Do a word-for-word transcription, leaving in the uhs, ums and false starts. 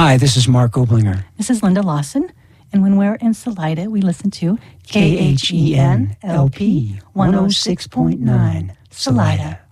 Hi, this is Mark Oblinger. This is Linda Lawson. And when we're in Salida, we listen to K H E N L P one oh six point nine, Salida.